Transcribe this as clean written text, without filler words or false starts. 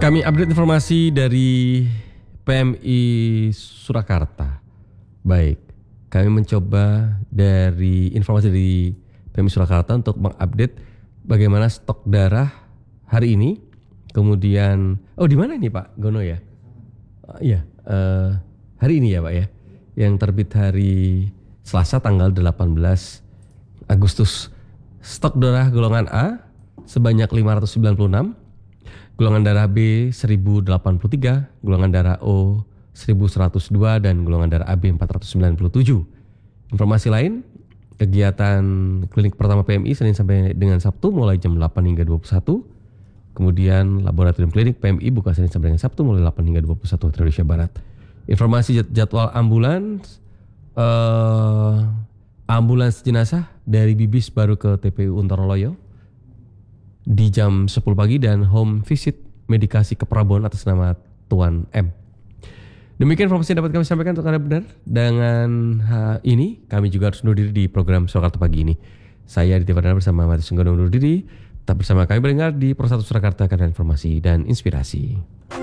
Kami update informasi dari PMI Surakarta. Baik, kami mencoba dari informasi dari PMI Surakarta untuk mengupdate bagaimana stok darah hari ini. Kemudian, di mana ini Pak Gono ya? Hari ini ya Pak ya, yang terbit hari Selasa tanggal 18 Agustus. Stok darah golongan A sebanyak 596, golongan darah B 1083, golongan darah O 1102 dan golongan darah AB 497. Informasi lain, kegiatan klinik pertama PMI Senin sampai dengan Sabtu mulai jam 8 hingga 21. Kemudian laboratorium klinik PMI buka Senin sampai dengan Sabtu mulai 8 hingga 21 waktu Indonesia Barat. Informasi jadwal ambulans, ambulans jenazah dari Bibis baru ke TPU Untaroloyo di jam 10 pagi dan home visit medikasi ke Prabon atas nama Tuan M. Demikian informasi yang dapat kami sampaikan untuk Anda benar. Dengan ini kami juga harus undur diri di program Surakarta pagi ini. Saya Aditya Pardana bersama Matius Sunggono undur diri. Tetap bersama kami mendengar di Pro 1 Surakarta karena informasi dan inspirasi.